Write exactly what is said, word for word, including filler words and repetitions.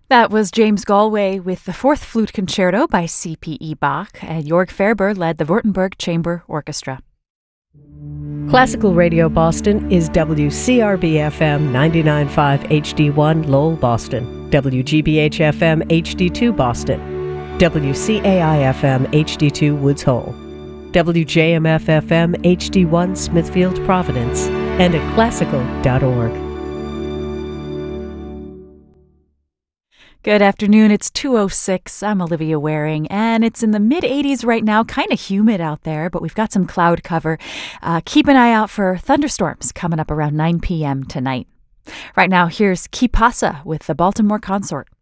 That was James Galway with the Fourth Flute Concerto by C P E Bach, and Jörg Ferber led the Württemberg Chamber Orchestra. Classical Radio Boston is W C R B F M ninety-nine point five H D one Lowell, Boston, W G B H F M H D two Boston, W C A I F M H D two Woods Hole, W J M F F M H D one Smithfield, Providence, and at classical dot org. Good afternoon. It's two oh six. I'm Olivia Waring, and it's in the mid eighties right now. Kind of humid out there, but we've got some cloud cover. Uh, keep an eye out for thunderstorms coming up around nine p.m. tonight. Right now, here's Kipasa with the Baltimore Consort.